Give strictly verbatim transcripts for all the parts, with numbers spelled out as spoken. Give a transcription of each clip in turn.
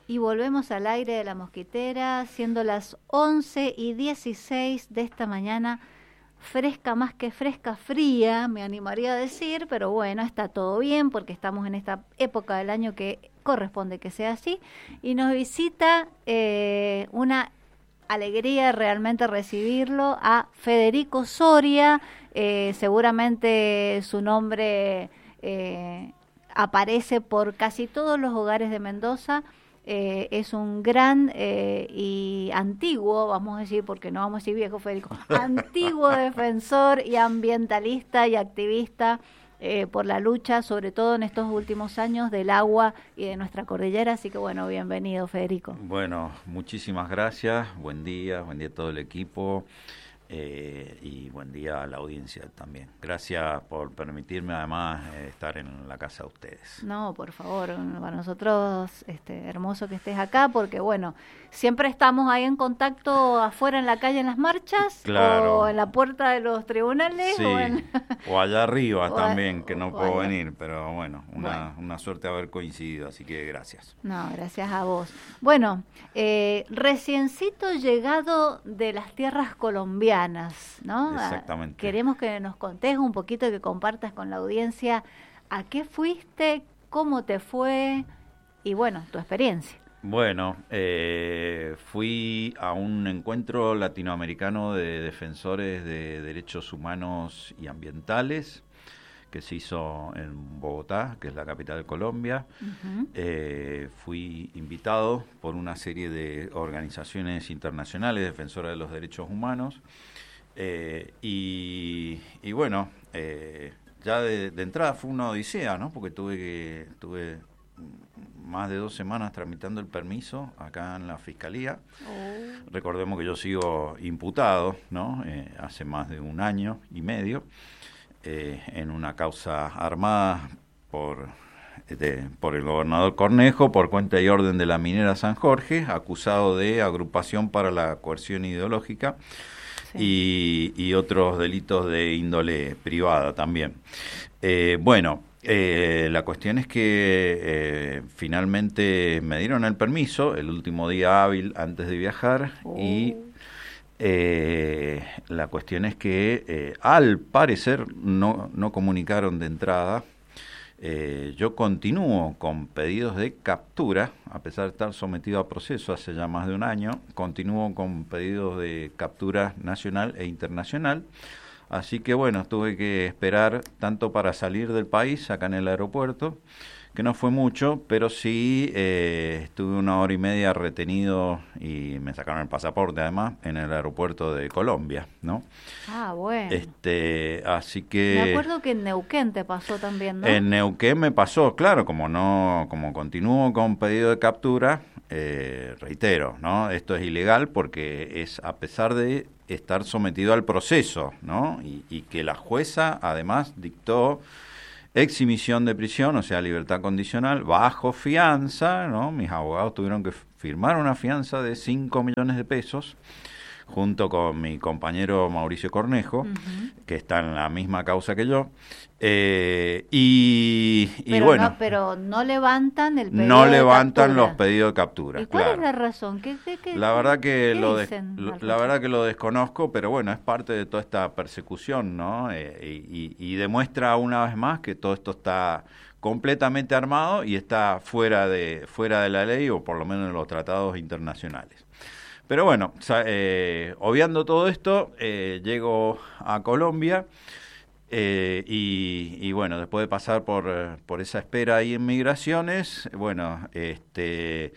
Y volvemos al aire de La Mosquitera, siendo las once y dieciséis de esta mañana, fresca más que fresca, fría, me animaría a decir, pero bueno, está todo bien porque estamos en esta época del año que corresponde que sea así. Y nos visita eh, una alegría realmente recibirlo a Federico Soria, eh, seguramente su nombre eh, aparece por casi todos los hogares de Mendoza. Eh, es un gran eh, y antiguo, vamos a decir, porque no vamos a decir viejo Federico, antiguo defensor y ambientalista y activista eh, por la lucha, sobre todo en estos últimos años, del agua y de nuestra cordillera. Así que bueno, bienvenido, Federico. Bueno, muchísimas gracias, buen día, buen día a todo el equipo. Eh, y buen día a la audiencia también. Gracias por permitirme además eh, estar en la casa de ustedes. No, por favor, para nosotros este, hermoso que estés acá porque bueno, siempre estamos ahí en contacto afuera en la calle en las marchas, claro, o en la puerta de los tribunales, sí, o, en... o allá arriba o también, a... que no o puedo allá. venir, pero bueno una, bueno, una suerte haber coincidido, así que gracias. No, gracias a vos. Bueno, eh, reciencito llegado de las tierras colombianas, ¿no? Exactamente. Queremos que nos contés un poquito, que compartas con la audiencia a qué fuiste, cómo te fue y bueno, tu experiencia. Bueno, eh, fui a un encuentro latinoamericano de defensores de derechos humanos y ambientales que se hizo en Bogotá, que es la capital de Colombia. Uh-huh. Eh, fui invitado por una serie de organizaciones internacionales defensoras de los derechos humanos. Eh, y, y bueno, eh, ya de, de entrada fue una odisea, ¿no? Porque tuve que tuve más de dos semanas tramitando el permiso acá en la Fiscalía. Oh. Recordemos que yo sigo imputado, ¿no? Eh, hace más de un año y medio. Eh, en una causa armada por, de, por el gobernador Cornejo por cuenta y orden de la minera San Jorge, acusado de agrupación para la coerción ideológica, sí, y, y otros delitos de índole privada también. Eh, bueno, eh, la cuestión es que eh, finalmente me dieron el permiso el último día hábil antes de viajar. Oh. y Eh, la cuestión es que eh, al parecer no, no comunicaron de entrada. Eh, yo continúo con pedidos de captura, a pesar de estar sometido a proceso hace ya más de un año, continúo con pedidos de captura nacional e internacional. Así que bueno, tuve que esperar tanto para salir del país, acá en el aeropuerto, que no fue mucho, pero sí eh, estuve una hora y media retenido y me sacaron el pasaporte además en el aeropuerto de Colombia, ¿no? Ah, bueno. Este, así que me acuerdo que en Neuquén te pasó también, ¿no? En Neuquén me pasó, claro, como no, como continúo con pedido de captura, eh, reitero, ¿no? Esto es ilegal porque es a pesar de estar sometido al proceso, ¿no? Y, y que la jueza además dictó exhibición de prisión, o sea, libertad condicional, bajo fianza, ¿no? Mis abogados tuvieron que firmar una fianza de cinco millones de pesos, junto con mi compañero Mauricio Cornejo, uh-huh, que está en la misma causa que yo. Eh, y, y pero bueno, no, pero no levantan el pedido no de levantan captura. los pedidos de captura. ¿Y cuál claro. es la razón? ¿Qué, qué, qué, la verdad que qué lo, de, lo la verdad que lo desconozco, pero bueno, es parte de toda esta persecución, ¿no? Eh, y, y demuestra una vez más que todo esto está completamente armado y está fuera de fuera de la ley, o por lo menos de los tratados internacionales. Pero bueno, eh, obviando todo esto, eh, llego a Colombia eh, y, y bueno, después de pasar por, por esa espera ahí en migraciones, bueno, este,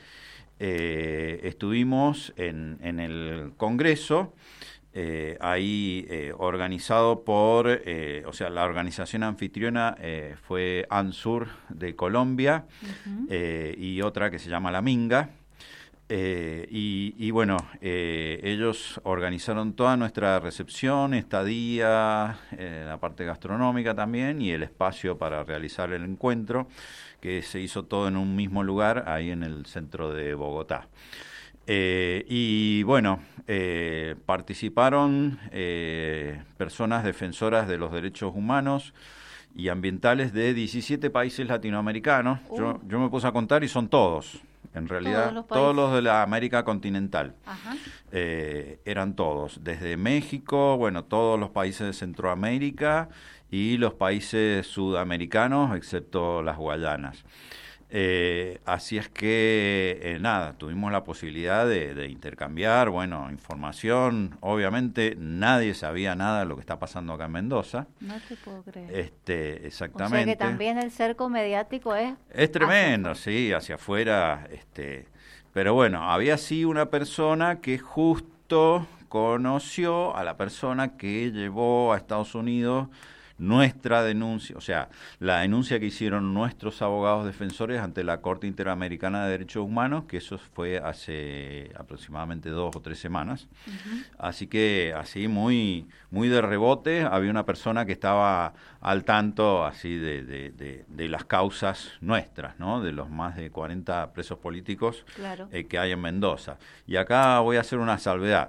eh, estuvimos en, en el Congreso, eh, ahí eh, organizado por, eh, o sea, la organización anfitriona eh, fue ANSUR de Colombia, uh-huh, eh, y otra que se llama La Minga. Eh, y, y bueno, eh, ellos organizaron toda nuestra recepción, estadía, eh, la parte gastronómica también y el espacio para realizar el encuentro, que se hizo todo en un mismo lugar, ahí en el centro de Bogotá. Eh, y bueno, eh, participaron eh, personas defensoras de los derechos humanos y ambientales de diecisiete países latinoamericanos. Uh. Yo, yo me puse a contar y son todos. en realidad Todos los todos los países. de la América continental. Ajá. Eh, eran todos, desde México, bueno, todos los países de Centroamérica y los países sudamericanos, excepto las Guayanas. Eh, así es que, eh, nada, tuvimos la posibilidad de, de intercambiar, bueno, información. Obviamente nadie sabía nada de lo que está pasando acá en Mendoza. No te puedo creer. Este, O exactamente. sea que también el cerco mediático es... Es tremendo, hacia sí, hacia afuera. Este, pero bueno, había sí una persona que justo conoció a la persona que llevó a Estados Unidos nuestra denuncia, o sea, la denuncia que hicieron nuestros abogados defensores ante la Corte Interamericana de Derechos Humanos, que eso fue hace aproximadamente dos o tres semanas. Uh-huh. Así que así muy muy de rebote, había una persona que estaba al tanto así de, de, de, de las causas nuestras, ¿no? De los más de cuarenta presos políticos claro. eh, que hay en Mendoza. Y acá voy a hacer una salvedad.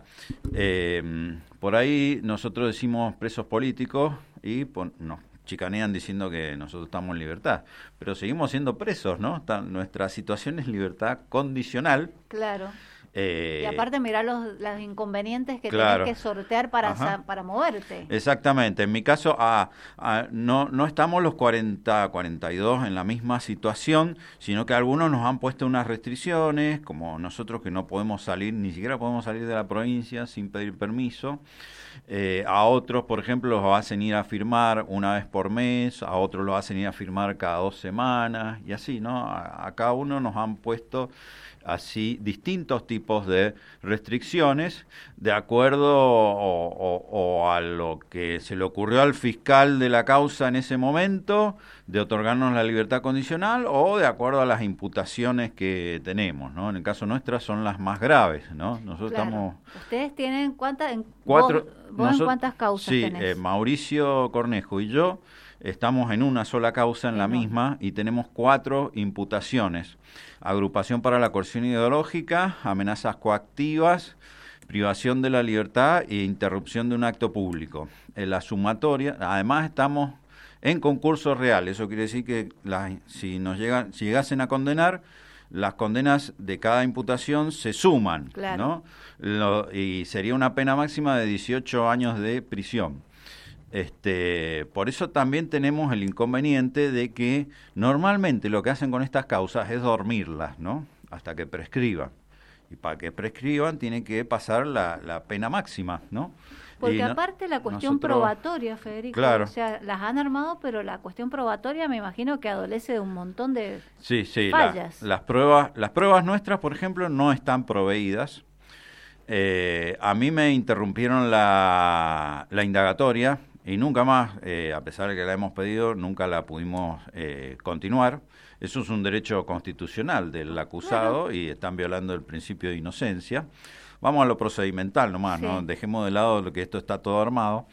Eh, por ahí nosotros decimos presos políticos y pon, nos chicanean diciendo que nosotros estamos en libertad, pero seguimos siendo presos, ¿no? Está, nuestra situación es libertad condicional. Claro. Eh, y aparte mirar los, los inconvenientes que claro. tienes que sortear para, sa, para moverte. Exactamente. En mi caso, ah, ah, no, no estamos los cuarenta, cuarenta y dos en la misma situación, sino que algunos nos han puesto unas restricciones, como nosotros que no podemos salir, ni siquiera podemos salir de la provincia sin pedir permiso. Eh, a otros, por ejemplo, los hacen ir a firmar una vez por mes, a otros los hacen ir a firmar cada dos semanas, y así, ¿no? A, a cada uno nos han puesto así distintos tipos de restricciones de acuerdo o, o, o a lo que se le ocurrió al fiscal de la causa en ese momento de otorgarnos la libertad condicional o de acuerdo a las imputaciones que tenemos, ¿no? En el caso nuestro son las más graves, ¿no? Nosotros claro. estamos... ¿Ustedes tienen cuántas? En, cuatro, ¿Vos, vos nosotros, en cuántas causas sí, tenés? Eh, Mauricio Cornejo y yo estamos en una sola causa en la no. misma y tenemos cuatro imputaciones. Agrupación para la coerción ideológica, amenazas coactivas, privación de la libertad e interrupción de un acto público. En la sumatoria, además estamos en concursos reales, eso quiere decir que la, si nos llegan, si llegasen a condenar, las condenas de cada imputación se suman, claro. ¿no? Lo, y sería una pena máxima de dieciocho años de prisión. Este, por eso también tenemos el inconveniente de que normalmente lo que hacen con estas causas es dormirlas, ¿no? Hasta que prescriban. Y para que prescriban tiene que pasar la, la pena máxima, ¿no? Porque y no, aparte la cuestión nosotros, probatoria, Federico, claro. o sea, las han armado, pero la cuestión probatoria me imagino que adolece de un montón de sí, sí, fallas. La, las pruebas, las pruebas nuestras, por ejemplo, no están proveídas. Eh, a mí me interrumpieron la, la indagatoria y nunca más, eh, a pesar de que la hemos pedido, nunca la pudimos eh, continuar. Eso es un derecho constitucional del acusado, claro. Y están violando el principio de inocencia. Vamos a lo procedimental nomás, sí. ¿No? Dejemos de lado lo que esto está todo armado.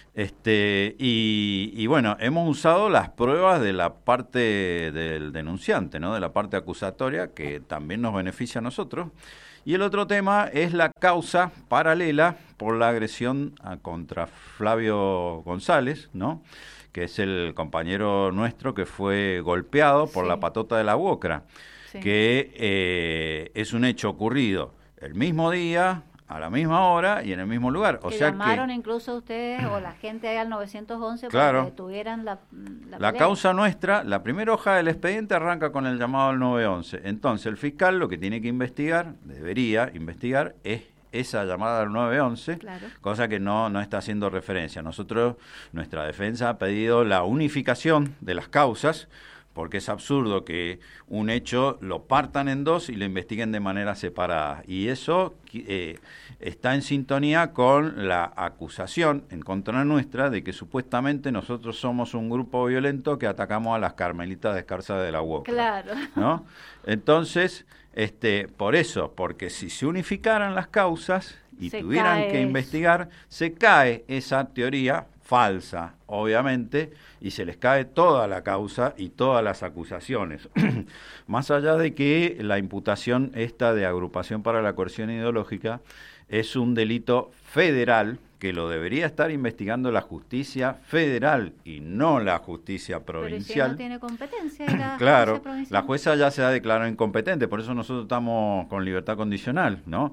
Este, y, y bueno, hemos usado las pruebas de la parte del denunciante, ¿no? De la parte acusatoria, que también nos beneficia a nosotros. Y el otro tema es la causa paralela por la agresión a, contra Flavio González, ¿no? Que es el compañero nuestro que fue golpeado por sí. la patota de la UOCRA, sí. que eh, es un hecho ocurrido el mismo día, a la misma hora y en el mismo lugar. O que sea llamaron que, incluso ustedes o la gente ahí al nueve once claro, para que tuvieran la La, la causa nuestra, la primera hoja del expediente arranca con el llamado al nueve once. Entonces el fiscal lo que tiene que investigar, debería investigar, es esa llamada al nueve once, claro. Cosa que no, no está haciendo referencia. Nosotros, nuestra defensa ha pedido la unificación de las causas, porque es absurdo que un hecho lo partan en dos y lo investiguen de manera separada. Y eso eh, está en sintonía con la acusación en contra nuestra de que supuestamente nosotros somos un grupo violento que atacamos a las carmelitas descalzas de la UOCRA. Claro. ¿No? Entonces, este, por eso, porque si se unificaran las causas y se tuvieran que investigar, se cae esa teoría falsa, obviamente, y se les cae toda la causa y todas las acusaciones. Más allá de que la imputación esta de agrupación para la coerción ideológica es un delito federal que lo debería estar investigando la justicia federal y no la justicia provincial. Pero si no tiene competencia, y la claro, justicia provincial. La jueza ya se ha declarado incompetente, por eso nosotros estamos con libertad condicional, ¿no?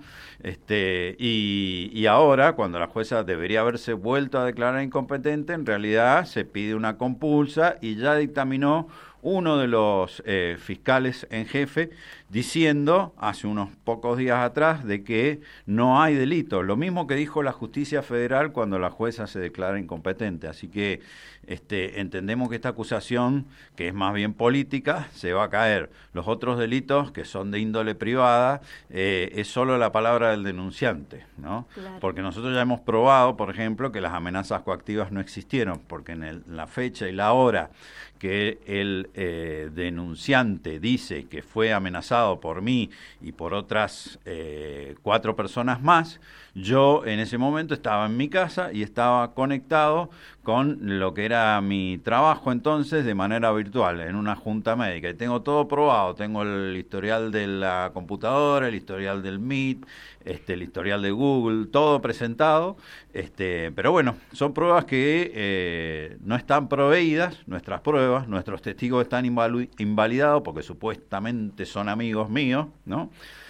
Este, y, y ahora, cuando la jueza debería haberse vuelto a declarar incompetente, en realidad se pide una compulsa y ya dictaminó uno de los eh, fiscales en jefe diciendo hace unos pocos días atrás de que no hay delito, lo mismo que dijo la justicia federal cuando la jueza se declara incompetente. Así que este, entendemos que esta acusación, que es más bien política, se va a caer. Los otros delitos, que son de índole privada, eh, es solo la palabra del denunciante, ¿no? Claro. Porque nosotros ya hemos probado, por ejemplo, que las amenazas coactivas no existieron, porque en el, la fecha y la hora que el eh, denunciante dice que fue amenazado por mí y por otras eh, cuatro personas más, yo en ese momento estaba en mi casa y estaba conectado con lo que era mi trabajo entonces de manera virtual, en una junta médica. Y tengo todo probado, tengo el historial de la computadora, el historial del Meet, este, el historial de Google, todo presentado. Este, pero bueno, son pruebas que eh, no están proveídas, nuestras pruebas, nuestros testigos están invalu- invalidados porque supuestamente son amigos míos, ¿no?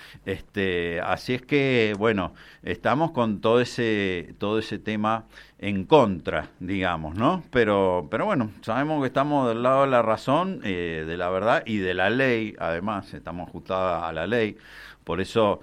Este, así es que, bueno, estamos con todo ese todo ese tema en contra, digamos, ¿no? Pero pero bueno, sabemos que estamos del lado de la razón, eh, de la verdad y de la ley, además, estamos ajustados a la ley. Por eso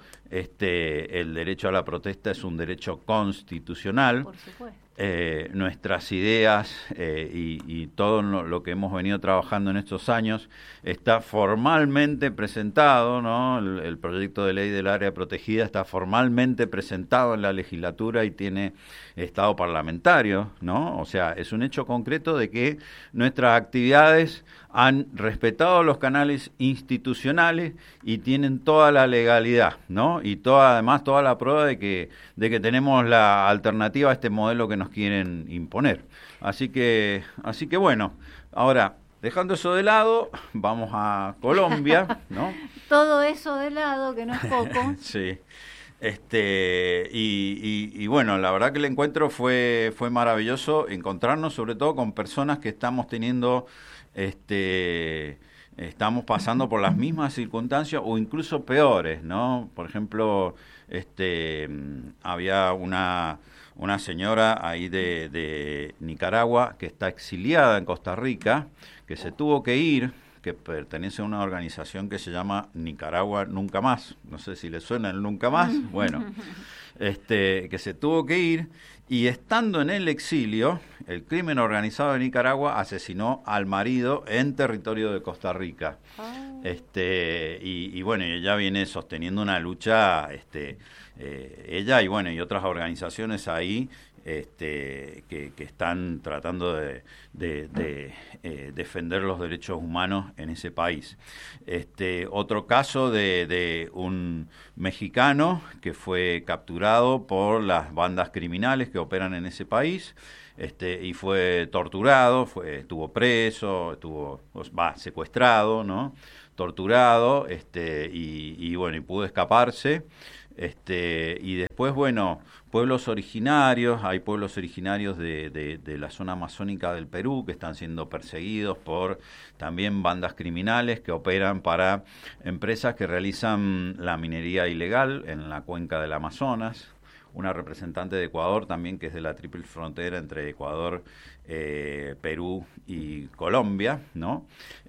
este el derecho a la protesta es un derecho constitucional. Por supuesto. Eh, nuestras ideas eh, y, y todo lo, lo que hemos venido trabajando en estos años está formalmente presentado, ¿no? El, el proyecto de ley del área protegida está formalmente presentado en la legislatura y tiene estado parlamentario, ¿no? O sea, es un hecho concreto de que nuestras actividades han respetado los canales institucionales y tienen toda la legalidad, ¿no? Y toda, además toda la prueba de que de que tenemos la alternativa a este modelo que nos quieren imponer. Así que así que bueno, ahora dejando eso de lado, vamos a Colombia, ¿no? Todo eso de lado, que no es poco. Sí. Este y, y, y bueno, la verdad que el encuentro fue fue maravilloso, encontrarnos sobre todo con personas que estamos teniendo este estamos pasando por las mismas circunstancias o incluso peores, ¿no? Por ejemplo, este había una una señora ahí de, de Nicaragua que está exiliada en Costa Rica, que se tuvo que ir, que pertenece a una organización que se llama Nicaragua Nunca Más. No sé si le suena el Nunca Más. Bueno, este, que se tuvo que ir y estando en el exilio, el crimen organizado de Nicaragua asesinó al marido en territorio de Costa Rica. Oh. Este, y, y bueno, ella viene sosteniendo una lucha, este, eh, ella y bueno, y otras organizaciones ahí, este, que, que están tratando de, de, de eh, defender los derechos humanos en ese país. Este, otro caso de, de un mexicano que fue capturado por las bandas criminales que operan en ese país, este, y fue torturado, fue, estuvo preso, estuvo, va, secuestrado, ¿no? Torturado, este, y, y bueno, y pudo escaparse. Este, y después, bueno, pueblos originarios, hay pueblos originarios de, de, de la zona amazónica del Perú que están siendo perseguidos por también bandas criminales que operan para empresas que realizan la minería ilegal en la cuenca del Amazonas. Una representante de Ecuador también, que es de la triple frontera entre Ecuador, eh, Perú y Colombia, ¿no?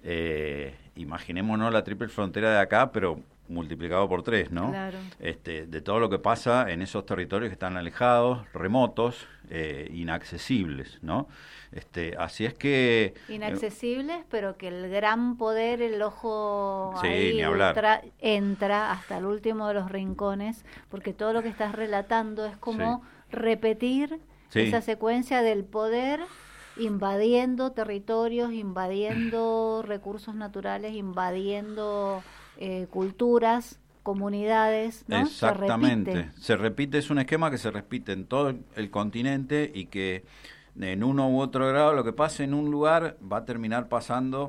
Eh, imaginémonos la triple frontera de acá, pero multiplicado por tres, ¿no? Claro. Este, de todo lo que pasa en esos territorios que están alejados, remotos, eh, inaccesibles, ¿no? Este, así es que inaccesibles, eh, pero que el gran poder, el ojo sí, ahí ni hablar. Ultra, entra hasta el último de los rincones, porque todo lo que estás relatando es como sí. repetir sí. esa secuencia del poder invadiendo territorios, invadiendo recursos naturales, invadiendo Eh, culturas, comunidades, ¿no? Exactamente. Se repite. se repite, es un esquema que se repite en todo el, el continente y que en uno u otro grado lo que pase en un lugar va a terminar pasando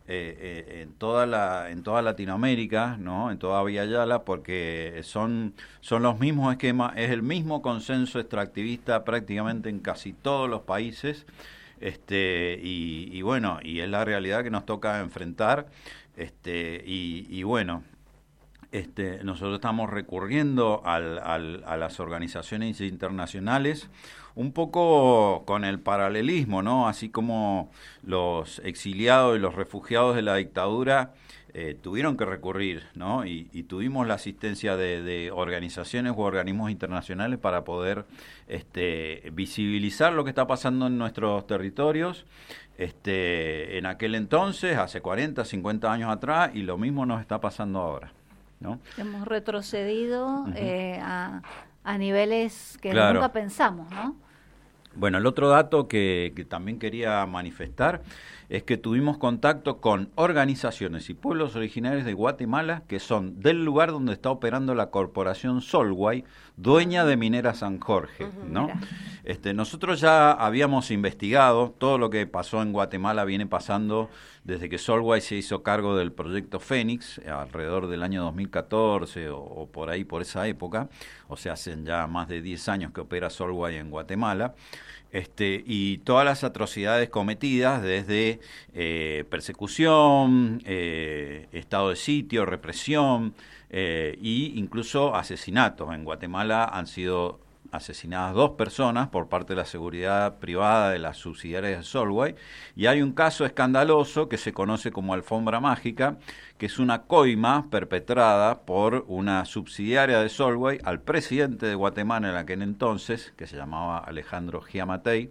eh, eh, en toda la en toda Latinoamérica, ¿no? En toda Villa Yala, porque son son los mismos esquemas, es el mismo consenso extractivista prácticamente en casi todos los países, este y, y bueno, y es la realidad que nos toca enfrentar, este y, y bueno. Este, nosotros estamos recurriendo al, al, a las organizaciones internacionales un poco con el paralelismo, ¿no? Así como los exiliados y los refugiados de la dictadura eh, tuvieron que recurrir, ¿no? Y, y tuvimos la asistencia de, de organizaciones u organismos internacionales para poder este, visibilizar lo que está pasando en nuestros territorios. Este, en aquel entonces, hace cuarenta, cincuenta años atrás, y lo mismo nos está pasando ahora, ¿no? Hemos retrocedido uh-huh. eh, a, a niveles que claro. nunca pensamos, ¿no? Bueno, el otro dato que, que también quería manifestar es que tuvimos contacto con organizaciones y pueblos originarios de Guatemala que son del lugar donde está operando la corporación Solway, dueña de Minera San Jorge, uh-huh, ¿no? Este, nosotros ya habíamos investigado todo lo que pasó en Guatemala, viene pasando desde que Solway se hizo cargo del proyecto Fénix, alrededor del año dos mil catorce o, o por ahí, por esa época, o sea, hacen ya más de diez años que opera Solway en Guatemala. Este, y todas las atrocidades cometidas desde eh, persecución, eh, estado de sitio, represión eh, e incluso asesinatos. En Guatemala han sido asesinadas dos personas por parte de la seguridad privada de las subsidiarias de Solway, y hay un caso escandaloso que se conoce como Alfombra Mágica, que es una coima perpetrada por una subsidiaria de Solway al presidente de Guatemala en aquel entonces, que se llamaba Alejandro Giammattei,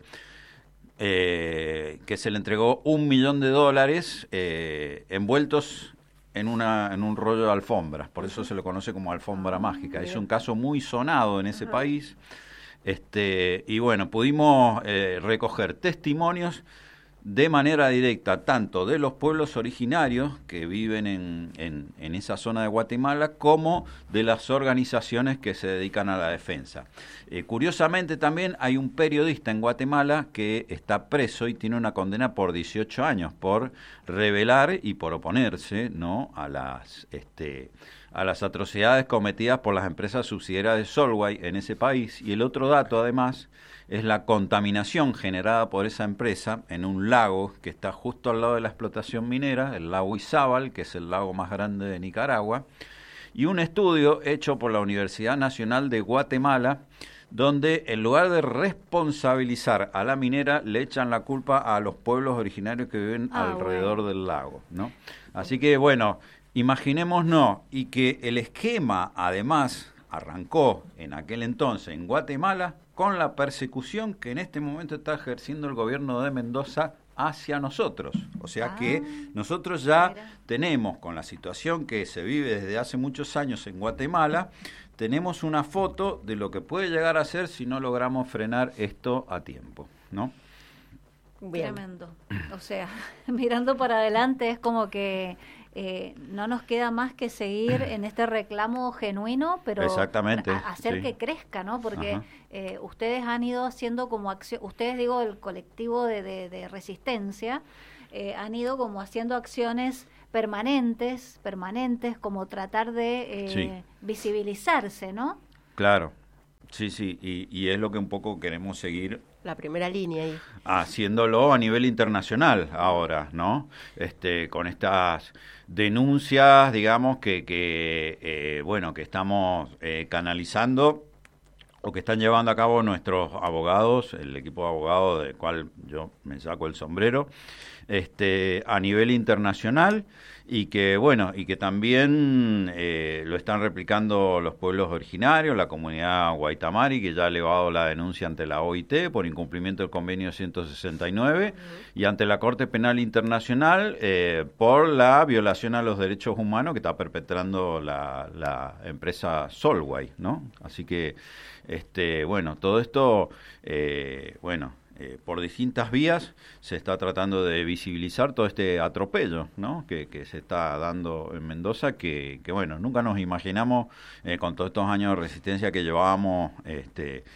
eh, que se le entregó un millón de dólares eh, envueltos en una en un rollo de alfombras, por eso se lo conoce como Alfombra Mágica. Es un caso muy sonado en ese país, este y bueno, pudimos eh, recoger testimonios de manera directa, tanto de los pueblos originarios que viven en, en, en esa zona de Guatemala, como de las organizaciones que se dedican a la defensa. Eh, curiosamente también hay un periodista en Guatemala que está preso y tiene una condena por dieciocho años por revelar y por oponerse, ¿no?, a las este a las atrocidades cometidas por las empresas subsidiarias de Solway en ese país. Y el otro dato, además, es la contaminación generada por esa empresa en un lago que está justo al lado de la explotación minera, el lago Izabal, que es el lago más grande de Nicaragua, y un estudio hecho por la Universidad Nacional de Guatemala, donde en lugar de responsabilizar a la minera, le echan la culpa a los pueblos originarios que viven ah, alrededor bueno. del lago, ¿no? Así que, bueno, imaginémonos, y que el esquema, además, arrancó en aquel entonces en Guatemala con la persecución que en este momento está ejerciendo el gobierno de Mendoza hacia nosotros. O sea ah, que nosotros ya mira. tenemos, con la situación que se vive desde hace muchos años en Guatemala, tenemos una foto de lo que puede llegar a ser si no logramos frenar esto a tiempo, ¿no? Bien. Tremendo. O sea, mirando para adelante es como que eh, no nos queda más que seguir en este reclamo genuino, pero exactamente, a, hacer sí. que crezca, ¿no? Porque eh, ustedes han ido haciendo como acción, ustedes digo el colectivo de, de, de resistencia, eh, han ido como haciendo acciones permanentes, permanentes, como tratar de eh, sí. visibilizarse, ¿no? Claro, sí, sí, y, y es lo que un poco queremos seguir. La primera línea ahí. Haciéndolo a nivel internacional ahora, ¿no? Este, con estas denuncias, digamos, que, que eh, bueno, que estamos eh, canalizando o que están llevando a cabo nuestros abogados, el equipo de abogados del cual yo me saco el sombrero, este, a nivel internacional, y que bueno, y que también eh, lo están replicando los pueblos originarios, la comunidad Guaitamari, que ya ha elevado la denuncia ante la O I T por incumplimiento del convenio ciento sesenta y nueve, uh-huh. y ante la Corte Penal Internacional eh, por la violación a los derechos humanos que está perpetrando la, la empresa Solway, ¿no? Así que este bueno, todo esto eh, bueno eh, por distintas vías se está tratando de visibilizar todo este atropello, ¿no? que, que se está dando en Mendoza, que, que bueno, nunca nos imaginamos eh, con todos estos años de resistencia que llevábamos este,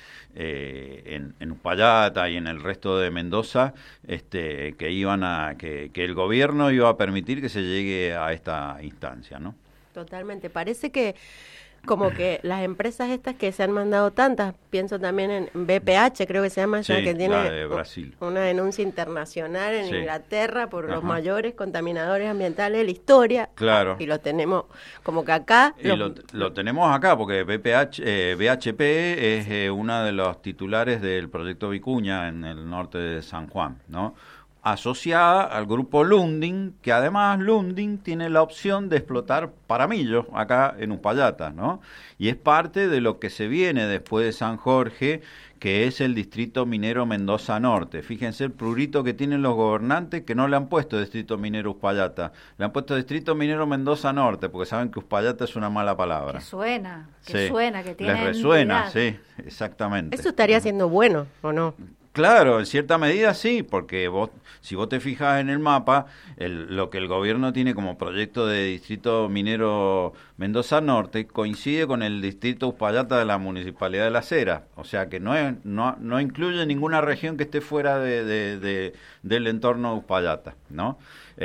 eh, en, en Uspallata y en el resto de Mendoza, este, que iban a que, que el gobierno iba a permitir que se llegue a esta instancia, ¿no? Totalmente. Parece que como que las empresas estas que se han mandado tantas, pienso también en B P H, creo que se llama esa, sí, que tiene la de Brasil. una denuncia internacional en sí. Inglaterra por Ajá. los mayores contaminadores ambientales de la historia. Claro. Y lo tenemos como que acá... Y los, lo, lo tenemos acá, porque B P H, eh, B H P es eh, una de los titulares del proyecto Vicuña en el norte de San Juan, ¿no? Asociada al grupo Lundin, que además Lundin tiene la opción de explotar Paramillo acá en Uspallata, ¿no? Y es parte de lo que se viene después de San Jorge, que es el distrito minero Mendoza Norte. Fíjense el prurito que tienen los gobernantes, que no le han puesto distrito minero Uspallata, le han puesto distrito minero Mendoza Norte, porque saben que Uspallata es una mala palabra. Que suena, que sí. suena, que tiene les resuena, entidad. sí, exactamente. Eso estaría siendo bueno, ¿o no? Claro, en cierta medida sí, porque vos, si vos te fijas en el mapa, el, lo que el gobierno tiene como proyecto de distrito minero Mendoza Norte coincide con el distrito Uspallata de la Municipalidad de Las Heras, o sea que no es, no, no incluye ninguna región que esté fuera de, de, de, del entorno de Uspallata, ¿no?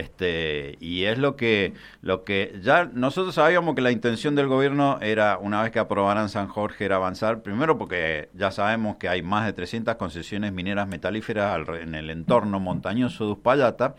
Este, y es lo que, lo que ya nosotros sabíamos que la intención del gobierno era, una vez que aprobaran San Jorge, era avanzar, primero porque ya sabemos que hay más de trescientas concesiones mineras metalíferas al, en el entorno montañoso de Uspallata.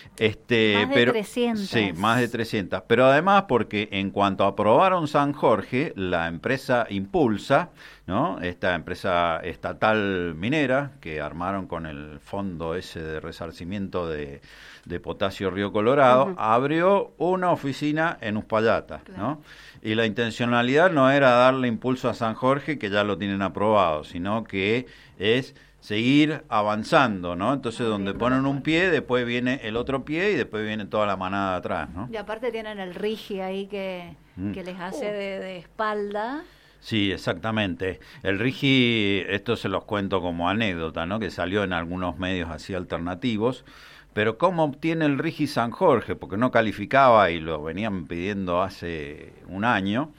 Este, más de pero, trescientas. Sí, más de trescientas. Pero además porque en cuanto aprobaron San Jorge, la empresa Impulsa, ¿no? Esta empresa estatal minera que armaron con el fondo ese de resarcimiento de, de Potasio Río Colorado, uh-huh. abrió una oficina en Uspallata, claro. ¿no? Y la intencionalidad no era darle impulso a San Jorge, que ya lo tienen aprobado, sino que es seguir avanzando, ¿no? Entonces, donde ponen un pie, después viene el otro pie y después viene toda la manada atrás, ¿no? Y aparte tienen el Rigi ahí que, mm. que les hace uh. de, de espalda. Sí, exactamente. El Rigi, esto se los cuento como anécdota, ¿no? Que salió en algunos medios así alternativos. Pero ¿cómo obtiene el Rigi San Jorge? Porque no calificaba y lo venían pidiendo hace un año.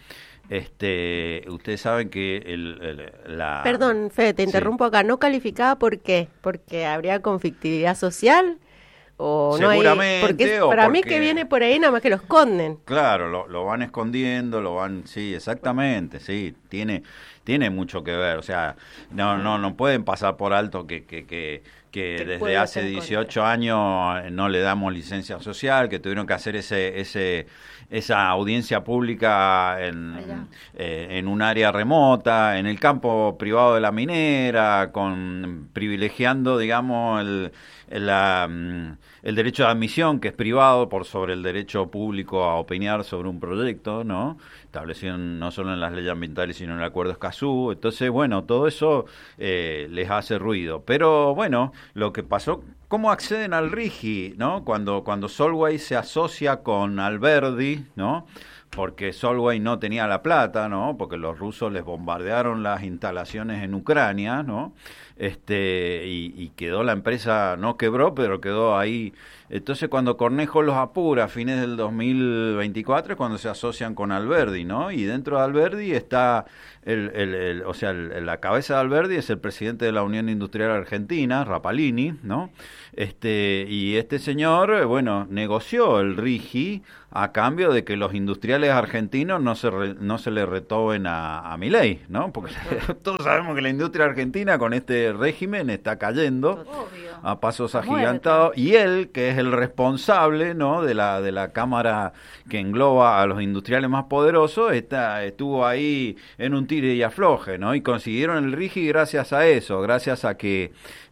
Este, ustedes saben que el, el, la... Perdón, Fede, te interrumpo sí. acá. ¿No calificaba por qué? ¿Porque habría conflictividad social? O seguramente. No hay, porque o para porque, mí que viene por ahí nada más que lo esconden. Claro, lo, lo van escondiendo, lo van... Sí, exactamente, sí. Tiene, tiene mucho que ver. O sea, no, no, no pueden pasar por alto que... que, que que desde hace dieciocho años no le damos licencia social, que tuvieron que hacer ese ese esa audiencia pública en, eh, en un área remota, en el campo privado de la minera, con privilegiando, digamos, el, el, la, el derecho de admisión, que es privado, por sobre el derecho público a opinar sobre un proyecto, ¿no? Establecido no solo en las leyes ambientales, sino en el Acuerdo Escazú. Entonces, bueno, todo eso eh, les hace ruido. Pero, bueno, lo que pasó, ¿cómo acceden al Rigi, no? Cuando, cuando Solvay se asocia con Alberdi, ¿no? Porque Solvay no tenía la plata, ¿no? Porque los rusos les bombardearon las instalaciones en Ucrania, ¿no? Este, y, y quedó la empresa, no quebró, pero quedó ahí. Entonces, cuando Cornejo los apura a fines del dos mil veinticuatro es cuando se asocian con Alberdi, ¿no? Y dentro de Alberdi está, el, el, el, o sea, el, la cabeza de Alberdi es el presidente de la Unión Industrial Argentina, Rapalini, ¿no? Este, y este señor, bueno, negoció el Rigi a cambio de que los industriales argentinos no se re, no se le retoben a, a Milei, ¿no? Porque todos sabemos que la industria argentina con este régimen está cayendo Obvio. a pasos agigantados, y él, que es el responsable, ¿no? de la de la cámara que engloba a los industriales más poderosos, está estuvo ahí en un tire y afloje, ¿no? Y consiguieron el Rigi gracias a eso, gracias a que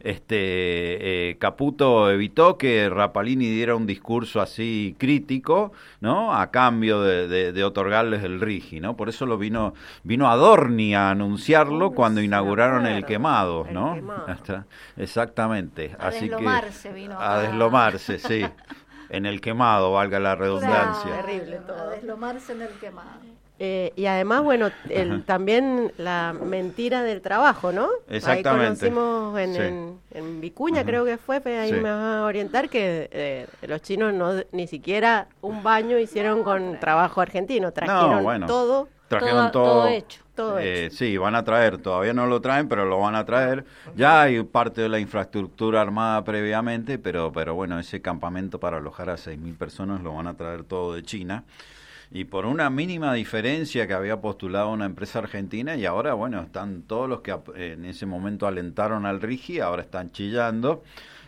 este eh, Caputo evitó que Rapalini diera un discurso así crítico, ¿no? A cambio de, de, de otorgarles el Rigi, ¿no? Por eso lo vino vino Adorni a anunciarlo oh, cuando inauguraron el quemado, el ¿no? quemado. Exactamente. A Así deslomarse que vino a deslomarse, sí. en el quemado, valga la redundancia. Claro, Terrible todo. a deslomarse en el quemado. Eh, y además, bueno, el, también la mentira del trabajo, ¿no? Exactamente. Ahí conocimos en, Sí. en, en Vicuña, Ajá. creo que fue, pero ahí Sí. me vas a orientar, que eh, los chinos no ni siquiera un baño hicieron con trabajo argentino, trajeron bueno. todo. Trajeron Todo- todo, todo hecho. Todo eh, hecho. Sí, van a traer, todavía no lo traen, pero lo van a traer. Ya hay parte de la infraestructura armada previamente, pero, pero bueno, ese campamento para alojar a seis mil personas lo van a traer todo de China. Y por una mínima diferencia que había postulado una empresa argentina, y ahora, bueno, están todos los que ap- en ese momento alentaron al Rigi, ahora están chillando,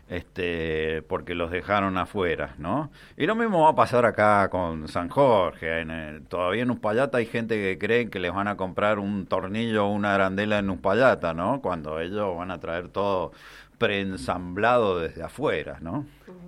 este porque los dejaron afuera, ¿no? Y lo mismo va a pasar acá con San Jorge. En el- todavía en Uspallata hay gente que cree que les van a comprar un tornillo o una arandela en Uspallata, ¿no? Cuando ellos van a traer todo preensamblado desde afuera, ¿no?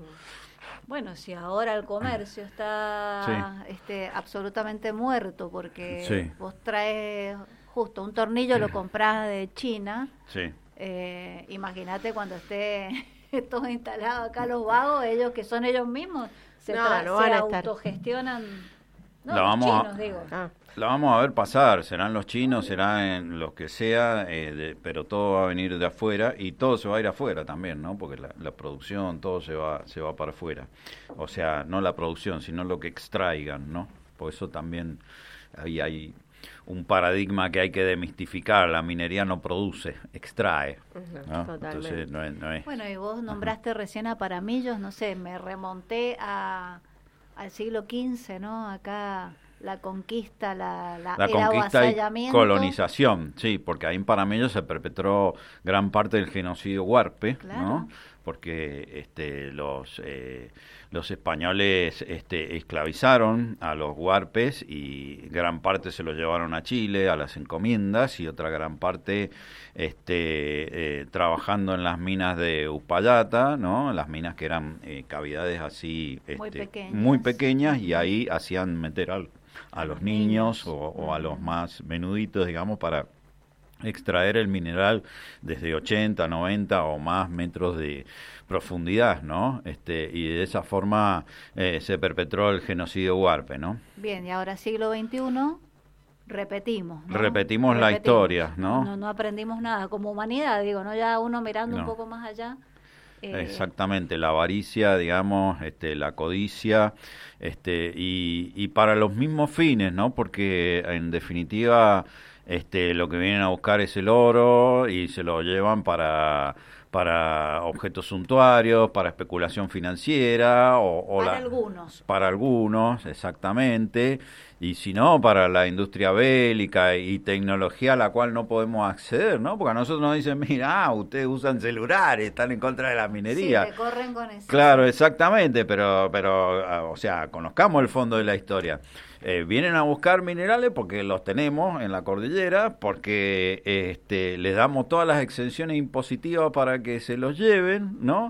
Bueno, si ahora el comercio está este, absolutamente muerto porque Sí. vos traes justo un tornillo, lo comprás de China, Sí. eh, imagínate cuando esté todo instalado acá los vagos, ellos que son ellos mismos, se, No, tra- no se van a estar. autogestionan, no, La los vamos a- chinos, digo. Ah, La vamos a ver pasar, serán los chinos, serán los que sea, eh, de- pero todo va a venir de afuera y todo se va a ir afuera también, ¿no? Porque la, la producción, todo se va se va para afuera. O sea, no la producción, sino lo que extraigan, ¿no? Por eso también ahí hay un paradigma que hay que demistificar. La minería no produce, extrae, ujú, ¿no? totalmente. Entonces no es... No es Bueno, y vos nombraste recién a Paramillos, no sé, me remonté a al siglo quince, ¿no? Acá la conquista, la, la, La el conquista y avasallamiento. colonización, sí, porque ahí en Paramello se perpetró gran parte del genocidio huarpe, Claro. ¿no? Porque este, los eh, los españoles este, esclavizaron a los huarpes y gran parte se los llevaron a Chile, a las encomiendas, y otra gran parte este, eh, trabajando en las minas de Uspallata, ¿no? Las minas que eran eh, cavidades así Muy este, pequeñas. muy pequeñas, y ahí hacían meter al a los niños o, o a los más menuditos, digamos, para extraer el mineral desde ochenta, noventa o más metros de profundidad, ¿no? Este, y de esa forma eh, se perpetró el genocidio huarpe, ¿no? Bien, y ahora siglo veintiuno, repetimos, ¿no? Repetimos la historia, ¿no? ¿no? No aprendimos nada como humanidad, digo, ¿no? Ya uno mirando No. un poco más allá. eh, Exactamente, la avaricia, digamos, este, la codicia, este, y, y para los mismos fines, ¿no? Porque en definitiva, este, lo que vienen a buscar es el oro y se lo llevan para para objetos suntuarios, para especulación financiera o, o Para la- algunos. para algunos, exactamente, y si no, para la industria bélica y tecnología a la cual no podemos acceder, ¿no? Porque a nosotros nos dicen, mira, ah, ustedes usan celulares, están en contra de la minería. Sí, te corren con eso. Claro, exactamente, pero, pero, ah, o sea, conozcamos el fondo de la historia. Eh, vienen a buscar minerales porque los tenemos en la cordillera, porque este, les damos todas las exenciones impositivas para que se los lleven, ¿no?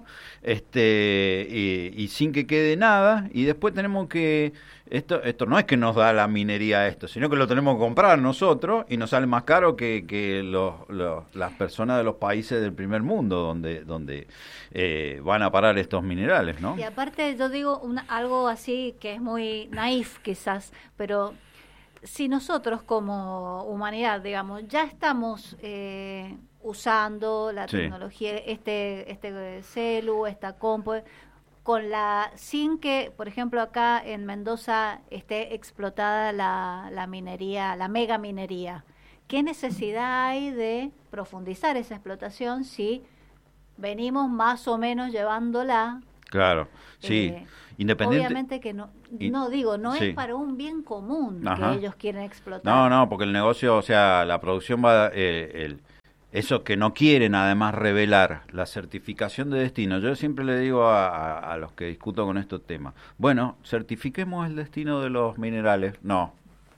Este, y, y sin que quede nada, y después tenemos que... Esto, esto no es que nos da la minería esto, sino que lo tenemos que comprar nosotros y nos sale más caro que, que los, los, las personas de los países del primer mundo donde, donde eh, van a parar estos minerales, ¿no? Y aparte yo digo una, algo así que es muy naif quizás, pero si nosotros como humanidad, digamos, ya estamos eh, usando la Sí. tecnología, este este celu, esta compu, con la sin que, por ejemplo, acá en Mendoza esté explotada la, la minería, la mega minería. ¿Qué necesidad hay de profundizar esa explotación si venimos más o menos llevándola? Claro, sí. Eh, Independiente. Obviamente que no, y- no digo, no sí. es para un bien común Ajá. que ellos quieren explotar. No, no, porque el negocio, o sea, la producción va, eh, el, eso que no quieren además revelar, la certificación de destino. Yo siempre le digo a, a, a los que discuto con estos temas, bueno, certifiquemos el destino de los minerales. No,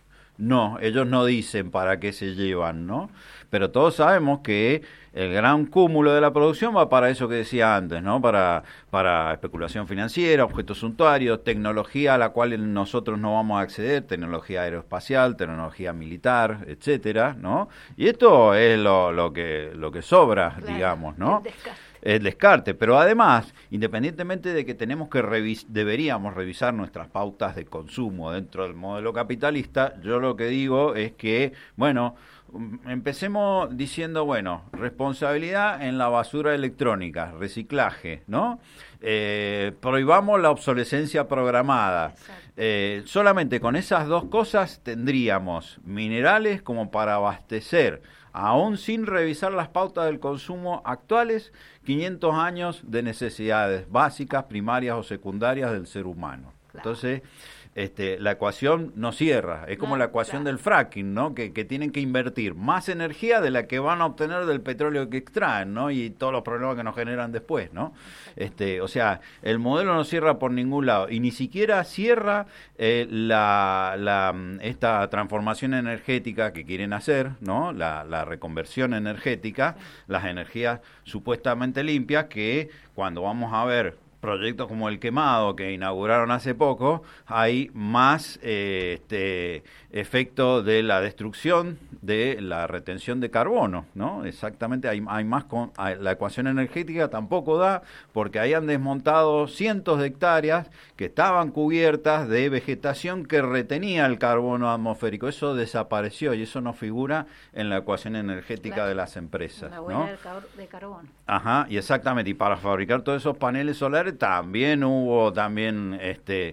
no, ellos no dicen para qué se llevan, ¿no? Pero todos sabemos que el gran cúmulo de la producción va para eso que decía antes, ¿no? Para, para especulación financiera, objetos suntuarios, tecnología a la cual nosotros no vamos a acceder, tecnología aeroespacial, tecnología militar, etcétera, ¿no? Y esto es lo, lo que lo que sobra, Claro, digamos, ¿no? el desgaste. el descarte. Pero además, independientemente de que tenemos que revis- deberíamos revisar nuestras pautas de consumo dentro del modelo capitalista, yo lo que digo es que, bueno, empecemos diciendo, bueno, responsabilidad en la basura electrónica, reciclaje, ¿no? Eh, prohibamos la obsolescencia programada. Eh, solamente con esas dos cosas tendríamos minerales como para abastecer, aún sin revisar las pautas del consumo actuales, quinientos años de necesidades básicas, primarias o secundarias del ser humano. Claro. Entonces, Este, la ecuación no cierra, es como no, la ecuación claro. del fracking, ¿no? Que, que tienen que invertir más energía de la que van a obtener del petróleo que extraen, ¿no? Y todos los problemas que nos generan después, ¿no? Este, o sea, el modelo no cierra por ningún lado y ni siquiera cierra eh, la, la esta transformación energética que quieren hacer, ¿no? La, la reconversión energética, sí. Las energías supuestamente limpias que cuando vamos a ver proyectos como el Quemado que inauguraron hace poco, hay más eh, este efecto de la destrucción de la retención de carbono, ¿no? Exactamente, hay, hay más con, hay, la ecuación energética tampoco da, porque ahí han desmontado cientos de hectáreas que estaban cubiertas de vegetación que retenía el carbono atmosférico. Eso desapareció y eso no figura en la ecuación energética claro. de las empresas, la huella ¿no? del car- de carbono. Ajá, y exactamente, y para fabricar todos esos paneles solares también hubo también este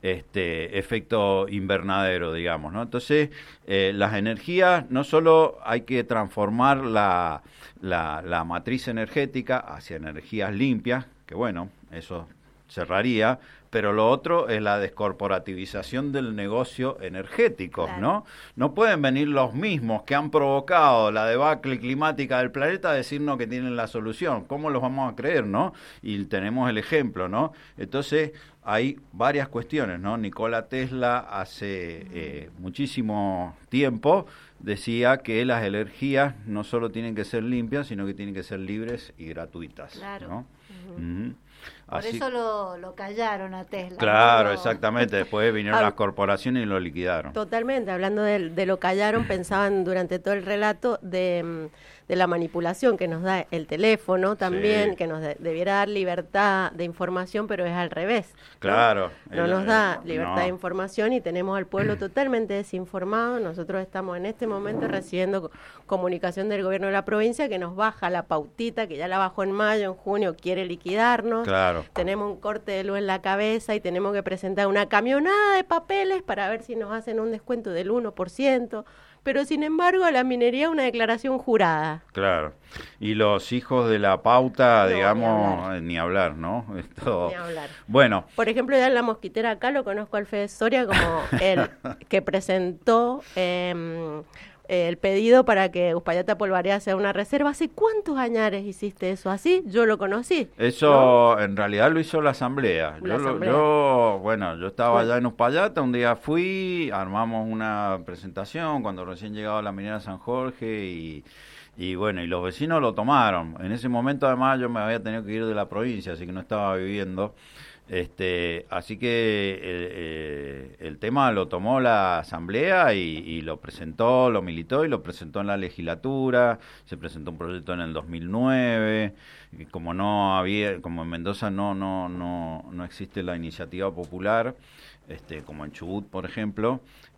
este efecto invernadero, digamos, ¿no? Entonces, eh, las energías, no solo hay que transformar la, la, la matriz energética hacia energías limpias, que bueno, eso cerraría, pero lo otro es la descorporativización del negocio energético, claro. ¿no? No pueden venir los mismos que han provocado la debacle climática del planeta a decirnos que tienen la solución. ¿Cómo los vamos a creer, no? Y tenemos el ejemplo, ¿no? Entonces, hay varias cuestiones, ¿no? Nikola Tesla hace eh, muchísimo tiempo decía que las energías no solo tienen que ser limpias, sino que tienen que ser libres y gratuitas, claro. ¿no? Uh-huh. Uh-huh. Por Así, eso lo, lo callaron a Tesla. Claro, ¿no? exactamente. Después vinieron las corporaciones y lo liquidaron. Totalmente. Hablando de, de lo callaron, pensaban durante todo el relato de, de la manipulación que nos da el teléfono también, sí. que nos de, debiera dar libertad de información, pero es al revés. ¿no? Claro. No el, nos da el, libertad no. de información y tenemos al pueblo totalmente desinformado. Nosotros estamos en este momento recibiendo comunicación del gobierno de la provincia que nos baja la pautita, que ya la bajó en mayo, en junio, quiere liquidarnos. Claro. Tenemos un corte de luz en la cabeza y tenemos que presentar una camionada de papeles para ver si nos hacen un descuento del uno por ciento. Pero sin embargo, la minería una declaración jurada. Claro. Y los hijos de la pauta, no, digamos, ni hablar. ni hablar, ¿no? Esto... Ni hablar. Bueno. Por ejemplo, ya en la mosquitera acá lo conozco al Fede Soria como el que presentó eh, el pedido para que Uspallata Polvareda sea una reserva. ¿Hace cuántos añares hiciste eso así? Yo lo conocí. Eso ¿no? En realidad lo hizo la asamblea. La yo, asamblea. yo, bueno, yo estaba allá en Uspallata, un día fui, armamos una presentación cuando recién llegaba la minera San Jorge y, y bueno, y los vecinos lo tomaron. En ese momento además yo me había tenido que ir de la provincia, así que no estaba viviendo. Este, así que eh, el tema lo tomó la asamblea y, y lo presentó, lo militó y lo presentó en la legislatura. Se presentó un proyecto en el dos mil nueve. Y como no había, como en Mendoza no no no no existe la iniciativa popular, este, como en Chubut, por ejemplo,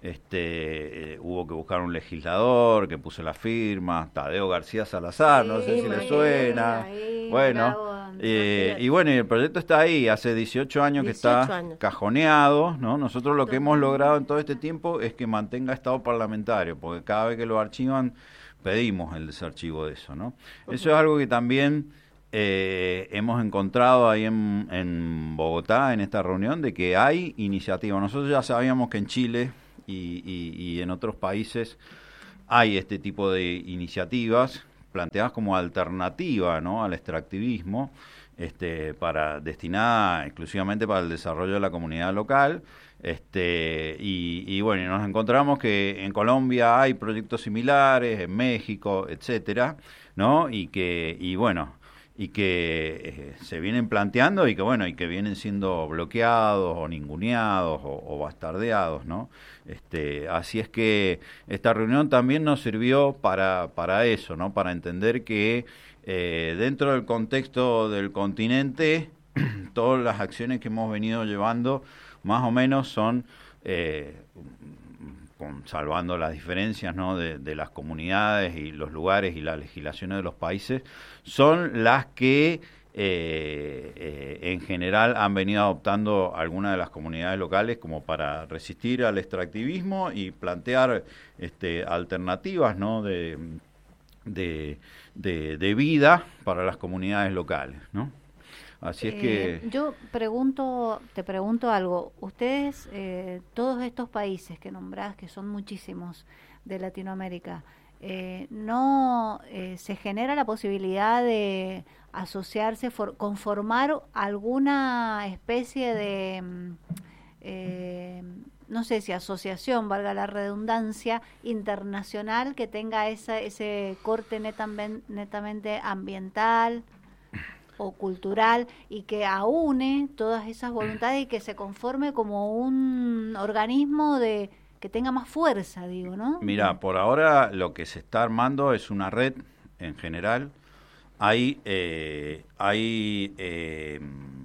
este, eh, hubo que buscar un legislador que puso la firma, Tadeo García Salazar, sí, no sé si le suena. Ahí, bueno, bravo, eh, y bueno, y el proyecto está ahí, hace dieciocho años que está años. cajoneado, ¿no? Nosotros lo que hemos logrado en todo este tiempo es que mantenga estado parlamentario, porque cada vez que lo archivan pedimos el desarchivo de eso, ¿no? Uh-huh. Eso es algo que también Eh, hemos encontrado ahí en, en Bogotá, en esta reunión, de que hay iniciativas. Nosotros ya sabíamos que en Chile y, y, y en otros países hay este tipo de iniciativas planteadas como alternativa, ¿no?, al extractivismo, este, para destinada exclusivamente para el desarrollo de la comunidad local. Este, y, y bueno, y nos encontramos que en Colombia hay proyectos similares, en México, etcétera, ¿no? Y que, y bueno, y que eh, se vienen planteando y que bueno y que vienen siendo bloqueados o ninguneados o, o bastardeados, ¿no? Este, así es que esta reunión también nos sirvió para para eso, ¿no? Para entender que eh, dentro del contexto del continente todas las acciones que hemos venido llevando más o menos son eh, con, salvando las diferencias, ¿no? de, de las comunidades y los lugares y las legislaciones de los países, son las que eh, eh, en general han venido adoptando algunas de las comunidades locales como para resistir al extractivismo y plantear este, alternativas, ¿no? de, de, de, de vida para las comunidades locales, ¿no? Así es que... Eh, yo pregunto, te pregunto algo. Ustedes, eh, todos estos países que nombrás, que son muchísimos de Latinoamérica, eh, ¿no eh, se genera la posibilidad de asociarse, for, conformar alguna especie de, eh, no sé si asociación, valga la redundancia, internacional que tenga esa, ese corte netam, netamente ambiental o cultural y que aúne todas esas voluntades y que se conforme como un organismo de que tenga más fuerza, digo, ¿no? Mira, por ahora lo que se está armando es una red en general. Hay eh, hay eh,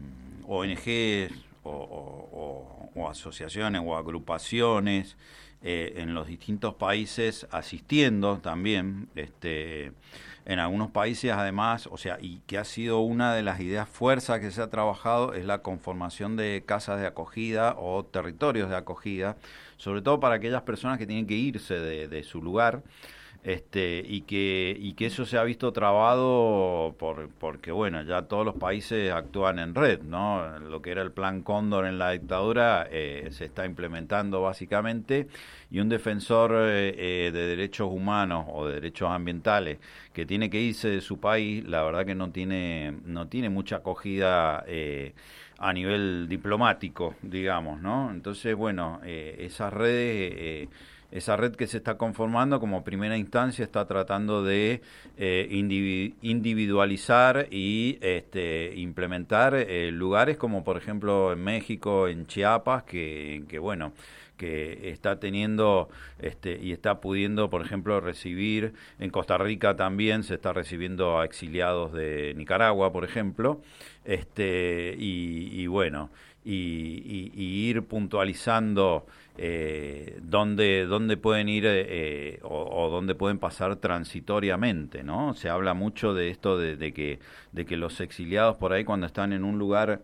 O N Ges o, o, o, o asociaciones o agrupaciones eh, en los distintos países asistiendo también, este en algunos países además, o sea, y que ha sido una de las ideas fuerzas que se ha trabajado es la conformación de casas de acogida o territorios de acogida, sobre todo para aquellas personas que tienen que irse de, de su lugar, este y que y que eso se ha visto trabado por porque bueno, ya todos los países actúan en red, ¿no? Lo que era el plan Cóndor en la dictadura eh, se está implementando básicamente, y un defensor eh, eh, de derechos humanos o de derechos ambientales que tiene que irse de su país, la verdad que no tiene no tiene mucha acogida eh, a nivel diplomático, digamos, ¿no? Entonces, bueno, eh, esas redes eh, Esa red que se está conformando como primera instancia está tratando de eh, individualizar y este, implementar eh, lugares como por ejemplo en México, en Chiapas, que, que bueno, que está teniendo este, y está pudiendo, por ejemplo, recibir, en Costa Rica también se está recibiendo a exiliados de Nicaragua, por ejemplo, este, y, y bueno, y, y, y ir puntualizando eh, dónde, dónde pueden ir eh, o, o dónde pueden pasar transitoriamente, ¿no? Se habla mucho de esto de, de que de que los exiliados por ahí cuando están en un lugar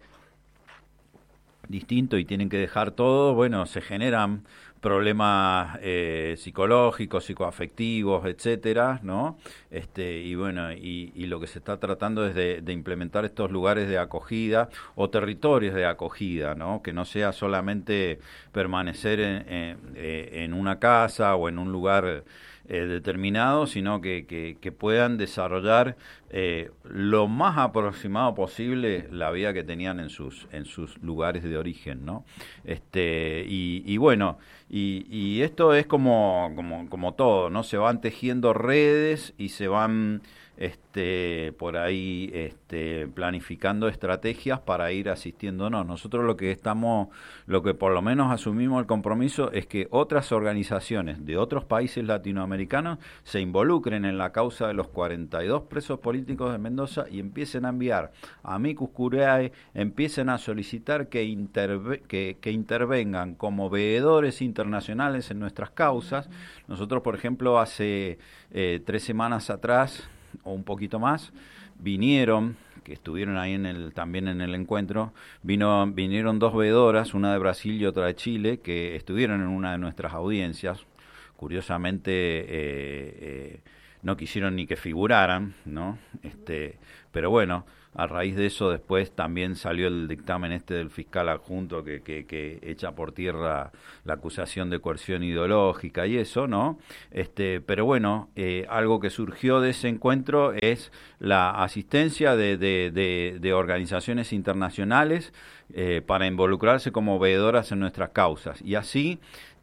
distinto y tienen que dejar todo, bueno, se generan problemas eh, psicológicos, psicoafectivos, etcétera, ¿no? Este, y bueno, y, y lo que se está tratando es de, de implementar estos lugares de acogida o territorios de acogida, ¿no? Que no sea solamente permanecer en, en, en una casa o en un lugar eh, determinado, sino que, que, que puedan desarrollar eh, lo más aproximado posible la vida que tenían en sus en sus lugares de origen, ¿no? Este, y, y bueno, y, y esto es como, como, como todo, ¿no? Se van tejiendo redes y se van este, por ahí este, planificando estrategias para ir asistiéndonos. Nosotros lo que estamos, lo que por lo menos asumimos el compromiso es que otras organizaciones de otros países latinoamericanos se involucren en la causa de los cuarenta y dos presos políticos de Mendoza y empiecen a enviar amicus curiae, empiecen a solicitar que, interve, que, que intervengan como veedores internacionales en nuestras causas. Nosotros, por ejemplo, hace eh, tres semanas atrás o un poquito más, vinieron, que estuvieron ahí en el también en el encuentro, vino vinieron dos veedoras, una de Brasil y otra de Chile, que estuvieron en una de nuestras audiencias. Curiosamente eh, eh, no quisieron ni que figuraran, ¿no? Este, pero bueno, a raíz de eso después también salió el dictamen este del fiscal adjunto que, que, que echa por tierra la acusación de coerción ideológica y eso, ¿no? Este, pero bueno, eh, algo que surgió de ese encuentro es la asistencia de, de, de, de organizaciones internacionales eh, para involucrarse como veedoras en nuestras causas. Y así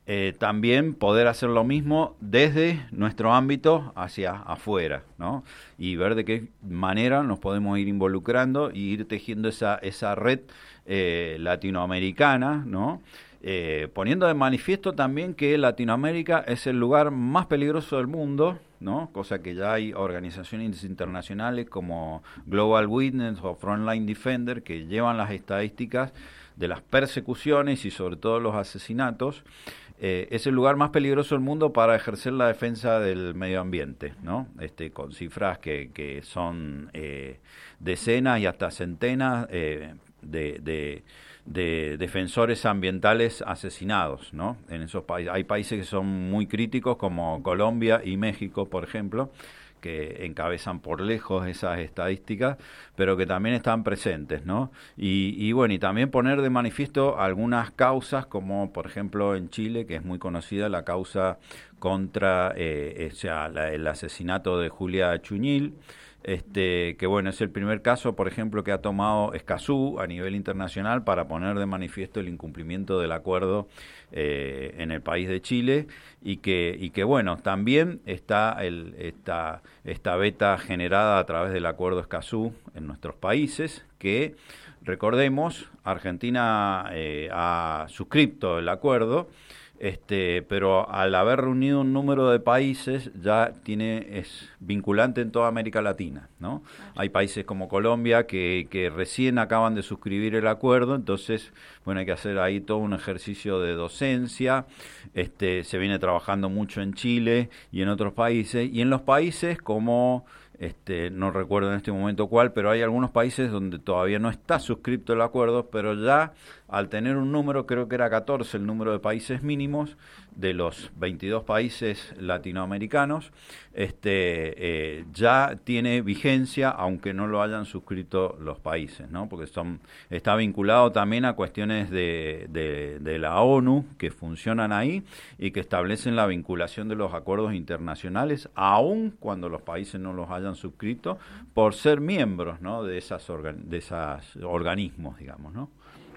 eh, también poder hacer lo mismo desde nuestro ámbito hacia afuera, ¿no? Y ver de qué manera nos podemos ir involucrando y ir tejiendo esa, esa red eh, latinoamericana, ¿no? Eh, poniendo de manifiesto también que Latinoamérica es el lugar más peligroso del mundo, ¿no? Cosa que ya hay organizaciones internacionales como Global Witness o Frontline Defender que llevan las estadísticas de las persecuciones y sobre todo los asesinatos. Eh, es el lugar más peligroso del mundo para ejercer la defensa del medio ambiente, ¿no? Este, con cifras que, que son eh, decenas y hasta centenas eh, de, de de defensores ambientales asesinados, ¿no? En esos países hay países que son muy críticos como Colombia y México, por ejemplo, que encabezan por lejos esas estadísticas, pero que también están presentes, ¿no? Y, y bueno, y también poner de manifiesto algunas causas, como por ejemplo en Chile, que es muy conocida la causa contra eh, o sea, la, el asesinato de Julia Chuñil, Este, que bueno, es el primer caso, por ejemplo, que ha tomado Escazú a nivel internacional para poner de manifiesto el incumplimiento del acuerdo eh, en el país de Chile y que, y que bueno, también está el, esta, esta beta generada a través del acuerdo Escazú en nuestros países, que recordemos, Argentina eh, ha suscrito el acuerdo. Este, pero al haber reunido un número de países ya tiene es vinculante en toda América Latina, ¿no? Hay países como Colombia que, que recién acaban de suscribir el acuerdo, entonces bueno, hay que hacer ahí todo un ejercicio de docencia. Este, se viene trabajando mucho en Chile y en otros países, y en los países como Este, no recuerdo en este momento cuál, pero hay algunos países donde todavía no está suscrito el acuerdo, pero ya al tener un número, creo que era catorce el número de países mínimos de los veintidós países latinoamericanos, este, eh, ya tiene vigencia, aunque no lo hayan suscrito los países, ¿no? Porque son, está vinculado también a cuestiones de, de, de la ONU que funcionan ahí y que establecen la vinculación de los acuerdos internacionales, aun cuando los países no los hayan suscrito, por ser miembros, ¿no? de esas organ, de esos organismos, digamos, ¿no?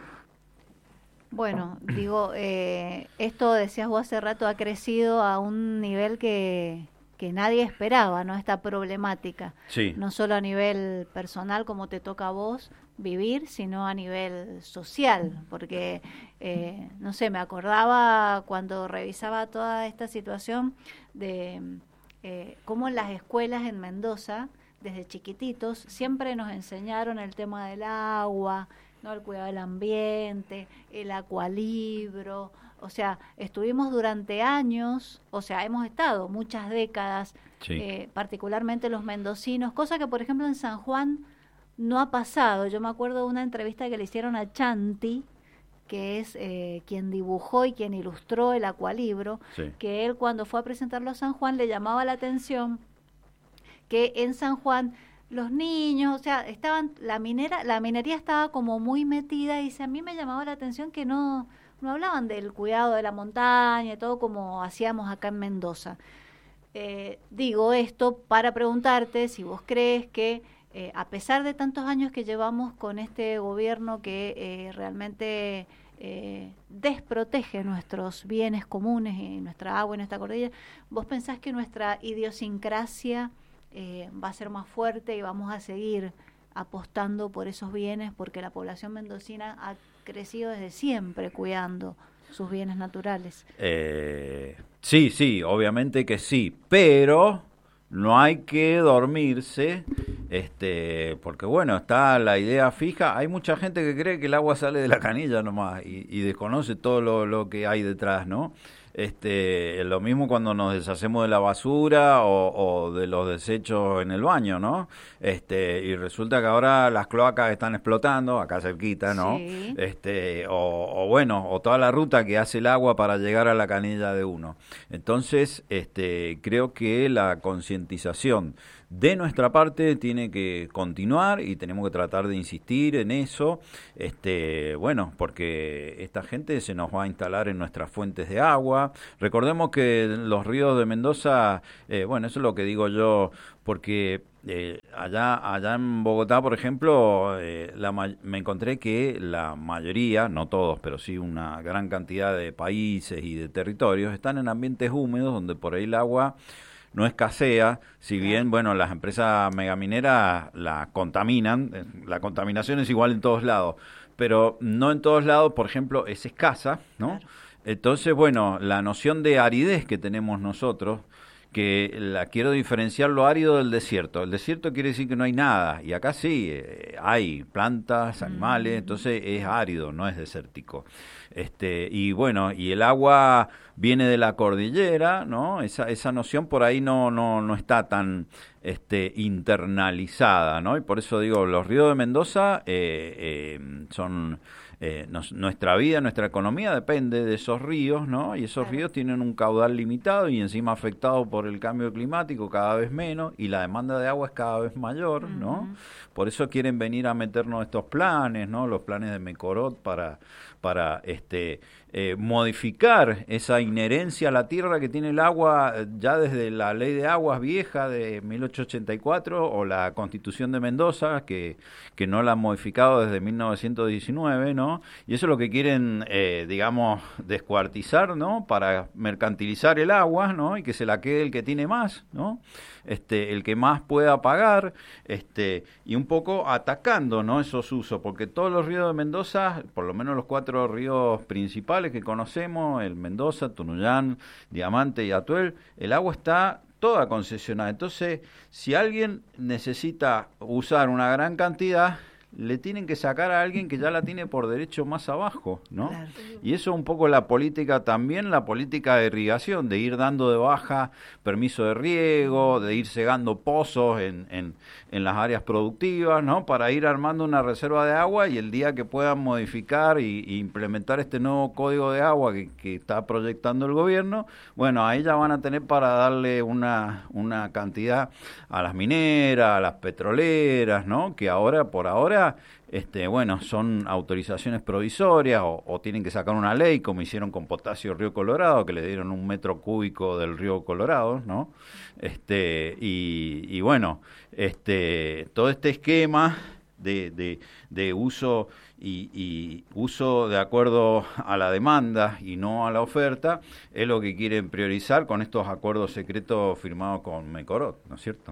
Bueno, digo, eh, esto decías vos hace rato, ha crecido a un nivel que, que nadie esperaba, ¿no? Esta problemática, sí. No solo a nivel personal, como te toca a vos vivir, sino a nivel social, porque, eh, no sé, me acordaba cuando revisaba toda esta situación de eh, cómo en las escuelas en Mendoza, desde chiquititos, siempre nos enseñaron el tema del agua, ¿no? El cuidado del ambiente, el acualibro, o sea, estuvimos durante años, o sea, hemos estado muchas décadas, sí. eh, particularmente los mendocinos, cosa que por ejemplo en San Juan no ha pasado. Yo me acuerdo de una entrevista que le hicieron a Chanti, que es eh, quien dibujó y quien ilustró el acualibro, sí. que él cuando fue a presentarlo a San Juan le llamaba la atención que en San Juan los niños, o sea, estaban, la minera, la minería estaba como muy metida, y dice, a mí me llamaba la atención que no, no hablaban del cuidado de la montaña y todo como hacíamos acá en Mendoza. Eh, digo esto para preguntarte si vos crees que eh, a pesar de tantos años que llevamos con este gobierno que eh, realmente eh, desprotege nuestros bienes comunes y nuestra agua y nuestra cordillera, ¿vos pensás que nuestra idiosincrasia Eh, va a ser más fuerte y vamos a seguir apostando por esos bienes, porque la población mendocina ha crecido desde siempre cuidando sus bienes naturales? Eh, sí, sí, obviamente que sí, pero no hay que dormirse, este, porque bueno, está la idea fija. Hay mucha gente que cree que el agua sale de la canilla nomás y, y desconoce todo lo, lo que hay detrás, ¿no? Este, lo mismo cuando nos deshacemos de la basura o, o de los desechos en el baño, ¿no? Este, y resulta que ahora las cloacas están explotando acá cerquita, ¿no? Sí. Este, o, o bueno, o toda la ruta que hace el agua para llegar a la canilla de uno. Entonces, este, creo que la concientización de nuestra parte tiene que continuar y tenemos que tratar de insistir en eso, este, bueno, porque esta gente se nos va a instalar en nuestras fuentes de agua. Recordemos que los ríos de Mendoza, eh, bueno, eso es lo que digo yo, porque eh, allá allá en Bogotá, por ejemplo, eh, la me encontré que la mayoría, no todos, pero sí una gran cantidad de países y de territorios están en ambientes húmedos donde por ahí el agua no escasea, si bien, bueno, las empresas megamineras la contaminan, la contaminación es igual en todos lados, pero no en todos lados, por ejemplo, es escasa, ¿no? Claro. Entonces, bueno, la noción de aridez que tenemos nosotros, que la quiero diferenciar lo árido del desierto. El desierto quiere decir que no hay nada, y acá sí, eh, hay plantas, animales, mm. entonces es árido, no es desértico. Este, y bueno, y el agua viene de la cordillera, ¿no? Esa, esa noción por ahí no, no, no está tan este, internalizada, ¿no? Y por eso digo, los ríos de Mendoza eh, eh, son... Eh, nos, nuestra vida, nuestra economía depende de esos ríos, ¿no? Y esos claro. ríos tienen un caudal limitado y encima afectado por el cambio climático cada vez menos y la demanda de agua es cada vez mayor, uh-huh. ¿no? Por eso quieren venir a meternos estos planes, ¿no? Los planes de Mecorot para, para este, eh, modificar esa inherencia a la tierra que tiene el agua ya desde la ley de aguas vieja de mil ochocientos ochenta y cuatro o la Constitución de Mendoza, que, que no la han modificado desde mil novecientos diecinueve, ¿no? Y eso es lo que quieren, eh, digamos, descuartizar, ¿no? Para mercantilizar el agua, ¿no? Y que se la quede el que tiene más, ¿no? Este, el que más pueda pagar, este, y un poco atacando, ¿no? Esos usos, porque todos los ríos de Mendoza, por lo menos los cuatro ríos principales que conocemos, el Mendoza, Tunuyán, Diamante y Atuel, el agua está toda concesionada. Entonces, si alguien necesita usar una gran cantidad, le tienen que sacar a alguien que ya la tiene por derecho más abajo, ¿no? Claro. Y eso es un poco la política, también la política de irrigación, de ir dando de baja permiso de riego, de ir cegando pozos en, en, en las áreas productivas, ¿no? Para ir armando una reserva de agua y el día que puedan modificar y, y implementar este nuevo código de agua que, que está proyectando el gobierno, bueno, ahí ya van a tener para darle una, una cantidad a las mineras, a las petroleras, ¿no? Que ahora, por ahora, Este, bueno, son autorizaciones provisorias o, o tienen que sacar una ley como hicieron con Potasio Río Colorado, que le dieron un metro cúbico del río Colorado, ¿no? Este, y, y bueno, este, todo este esquema de, de, de uso y, y uso de acuerdo a la demanda y no a la oferta es lo que quieren priorizar con estos acuerdos secretos firmados con Mecorot, ¿no es cierto?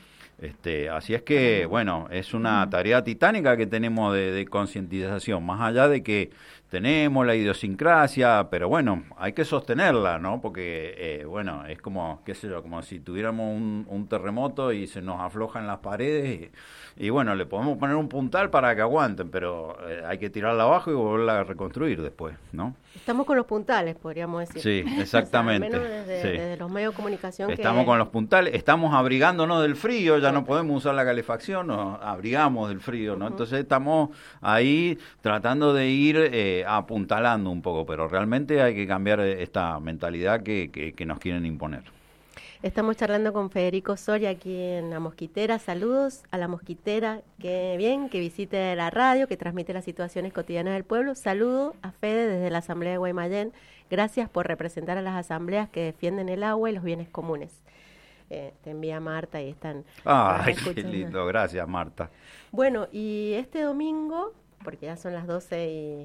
Este, así es que, bueno, es una tarea titánica que tenemos de, de concientización, más allá de que tenemos la idiosincrasia, pero bueno, hay que sostenerla, ¿no? Porque, eh, bueno, es como, qué sé yo, como si tuviéramos un, un terremoto y se nos aflojan las paredes y, y bueno, le podemos poner un puntal para que aguanten, pero eh, hay que tirarla abajo y volverla a reconstruir después, ¿no? Estamos con los puntales, podríamos decir. Sí, exactamente. O sea, al menos desde, sí. desde los medios de comunicación. Estamos que... con los puntales, estamos abrigándonos del frío, ya no podemos usar la calefacción, nos abrigamos del frío, ¿no? Uh-huh. Entonces estamos ahí tratando de ir eh, apuntalando un poco, pero realmente hay que cambiar esta mentalidad que, que, que nos quieren imponer. Estamos charlando con Federico Soria aquí en La Mosquitera. Saludos a La Mosquitera, que bien, que visite la radio, que transmite las situaciones cotidianas del pueblo. Saludo a Fede desde la Asamblea de Guaymallén. Gracias por representar a las asambleas que defienden el agua y los bienes comunes. Eh, te envía Marta y están... Ay, qué lindo, gracias Marta. Bueno, y este domingo, porque ya son las doce y...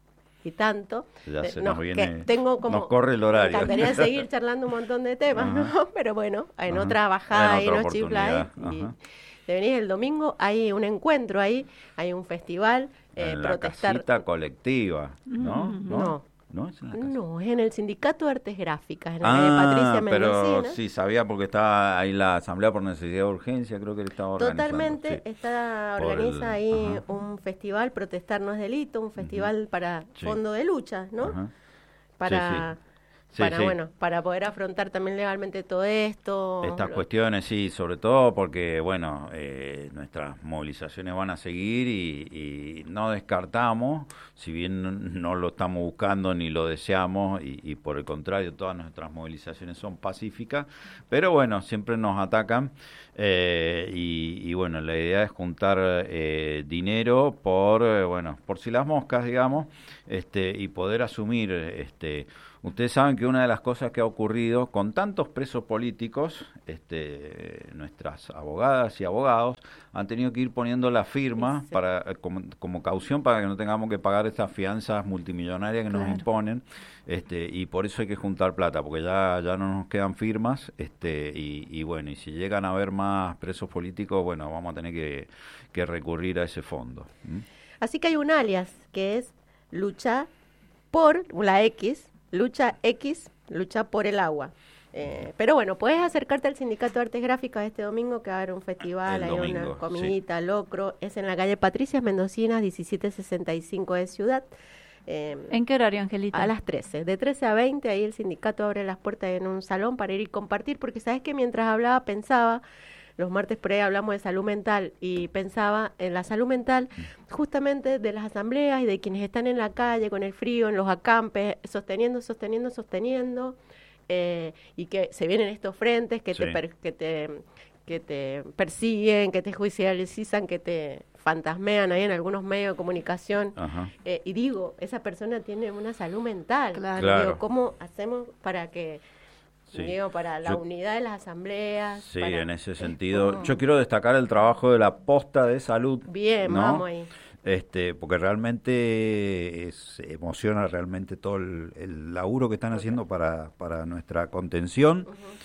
y tanto, ya se eh, nos no, viene, tengo como, nos corre el horario. Me encantaría seguir charlando un montón de temas, uh-huh. ¿no? Pero bueno, en uh-huh. otra bajada en otra y no chifla y uh-huh. te venís el domingo, hay un encuentro ahí, hay un festival, eh, en protestar. La casita colectiva, ¿no? Mm, no. no. ¿No es en la casa? No, es en el Sindicato de Artes Gráficas, en ah, la de Patricia Mendocina. Pero sí, sabía porque estaba ahí la Asamblea por Necesidad de Urgencia, creo que él estaba organizando. Totalmente, sí. está organiza el, ahí ajá. un festival, Protestar no es delito, un festival uh-huh. para sí. fondo de lucha, ¿no? Ajá. Para... Sí, sí. Sí, para sí. bueno, para poder afrontar también legalmente todo esto. Estas Lo- cuestiones, sí, sobre todo porque, bueno, eh, nuestras movilizaciones van a seguir y, y no descartamos, si bien no lo estamos buscando ni lo deseamos, y, y por el contrario, todas nuestras movilizaciones son pacíficas, pero bueno, siempre nos atacan, eh, y, y bueno, la idea es juntar eh, dinero por, eh, bueno, por si las moscas, digamos, este, y poder asumir, este, ustedes saben que una de las cosas que ha ocurrido con tantos presos políticos, este, nuestras abogadas y abogados han tenido que ir poniendo la firma Sí, sí. para como, como caución para que no tengamos que pagar estas fianzas multimillonarias que nos Claro. imponen, este, y por eso hay que juntar plata, porque ya, ya no nos quedan firmas, este, y, y bueno, y si llegan a haber más presos políticos, bueno, vamos a tener que, que recurrir a ese fondo. ¿Mm? Así que hay un alias que es lucha por la X, lucha X, lucha por el agua. Eh, pero bueno, puedes acercarte al Sindicato de Artes Gráficas este domingo, que va a haber un festival, El hay domingo, una sí. comidita, locro, es en la calle Patricias Mendocinas, diecisiete sesenta y cinco de Ciudad. Eh, ¿En qué horario, Angelita? A las trece, de trece a veinte, ahí el sindicato abre las puertas en un salón para ir y compartir, porque sabes que mientras hablaba pensaba, los martes por ahí hablamos de salud mental, y pensaba en la salud mental justamente de las asambleas y de quienes están en la calle con el frío, en los acampes, sosteniendo, sosteniendo, sosteniendo, eh, y que se vienen estos frentes que, Sí. te, per- que te que te persiguen, que te judicializan, que te fantasmean ahí en algunos medios de comunicación. Ajá. Eh, y digo, esa persona tiene una salud mental. Claro. Claro. Digo, ¿cómo hacemos para que, Sí. digo, para la Yo- unidad de las asambleas? Sí, para- en ese es sentido. como- Yo quiero destacar el trabajo de la posta de salud. Bien, ¿no? vamos ahí. Este, porque realmente es, emociona realmente todo el, el laburo que están haciendo para, para nuestra contención,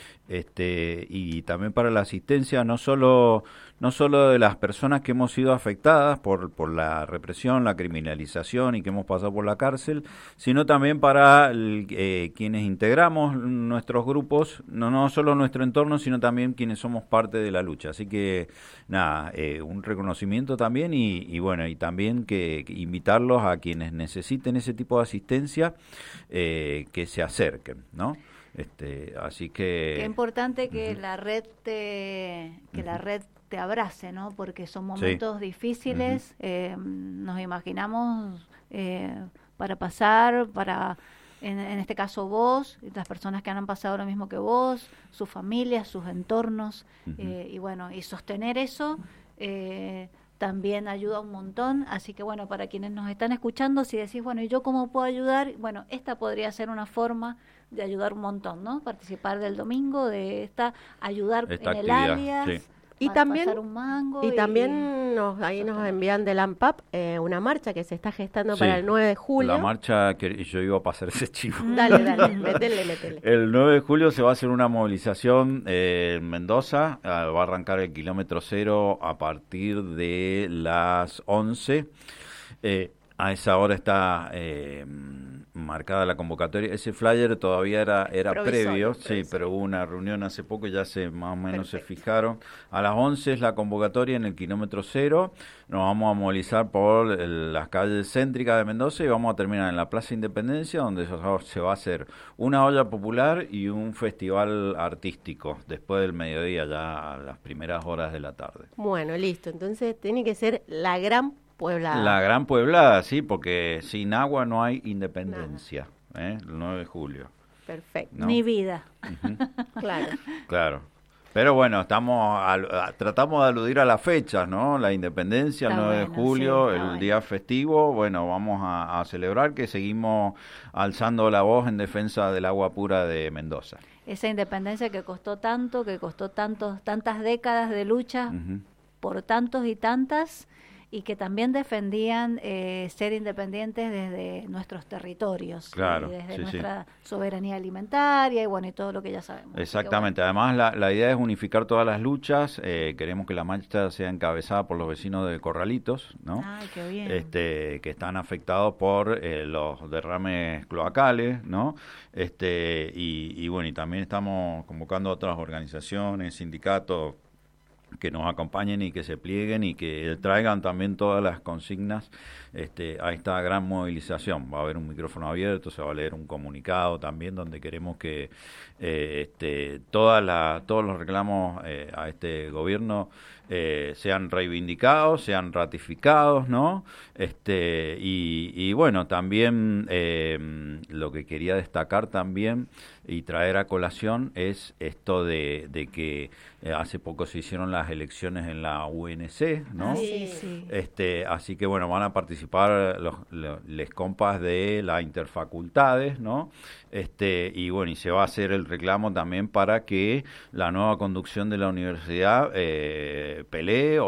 este, y también para la asistencia no solo no solo de las personas que hemos sido afectadas por por la represión, la criminalización y que hemos pasado por la cárcel, sino también para el, eh, quienes integramos nuestros grupos, no no solo nuestro entorno, sino también quienes somos parte de la lucha. Así que nada, eh, un reconocimiento también y, y bueno, y también que, que invitarlos a quienes necesiten ese tipo de asistencia, eh, que se acerquen, ¿no? Este, así que Qué importante que Ujú. la red te, que la Ujú. red te abrace, ¿no? Porque son Sí. momentos difíciles, eh, nos imaginamos eh, para pasar, para, en, en este caso vos, y las personas que han pasado lo mismo que vos, sus familias, sus entornos, Ujú. eh, y bueno, y sostener eso eh, también ayuda un montón. Así que bueno, para quienes nos están escuchando, si decís, bueno, ¿y yo cómo puedo ayudar? Bueno, esta podría ser una forma de ayudar un montón, ¿no? Participar del domingo, de esta, ayudar Esta en el actividad, alias, sí. Y pa- también- pasar un mango. Y también nos, ahí nos sostener. envían del AMPAP eh, una marcha que se está gestando Sí. para el nueve de julio. La marcha que yo iba a pasar ese chivo. Dale, dale, métele, métele. El nueve de julio se va a hacer una movilización eh, en Mendoza, ah, va a arrancar el kilómetro cero a partir de las once. Eh, a esa hora está eh, marcada la convocatoria. Ese flyer todavía era, era Provisorio, previo, sí, provisorio. pero hubo una reunión hace poco y ya se más o menos se Perfecto. fijaron. A las once es la convocatoria en el kilómetro cero. Nos vamos a movilizar por el- las calles céntricas de Mendoza y vamos a terminar en la Plaza Independencia, donde se va- se va a hacer una olla popular y un festival artístico después del mediodía, ya a las primeras horas de la tarde. Bueno, listo. Entonces tiene que ser la gran Puebla. La gran pueblada, sí, porque sin agua no hay independencia, ¿eh? El nueve de julio. Perfecto. ¿no? Ni vida. Ujú, Claro. claro. Pero bueno, estamos al- a- tratamos de aludir a las fechas, ¿no? La independencia, el Está nueve de bueno, julio, sí, el está bueno. día festivo. Bueno, vamos a, a celebrar que seguimos alzando la voz en defensa del agua pura de Mendoza. Esa independencia que costó tanto, que costó tantos, tantas décadas de lucha Ujú. por tantos y tantas, y que también defendían eh, ser independientes desde nuestros territorios, Claro, y desde sí, sí. nuestra soberanía alimentaria y bueno, y todo lo que ya sabemos. Así que, Exactamente, además la, la idea es unificar todas las luchas, eh, queremos que la marcha sea encabezada por los vecinos de Corralitos, ¿no? bueno. Ay, qué bien. Este, que están afectados por eh, los derrames cloacales, ¿no? Este, y, y bueno, y también estamos convocando a otras organizaciones, sindicatos, que nos acompañen y que se plieguen y que traigan también todas las consignas este, a esta gran movilización. Va a haber un micrófono abierto, se va a leer un comunicado también donde queremos que eh, este, toda la, todos los reclamos eh, a este gobierno eh, sean reivindicados, sean ratificados, ¿no? Este, y, y bueno, también eh, lo que quería destacar también y traer a colación es esto de, de que eh, hace poco se hicieron las elecciones en la U N C, ¿no? Ah, sí, sí. Este, así que bueno, van a participar los, los les compas de la interfacultades, ¿no? Este, y bueno, y se va a hacer el reclamo también para que la nueva conducción de la universidad eh, pelee o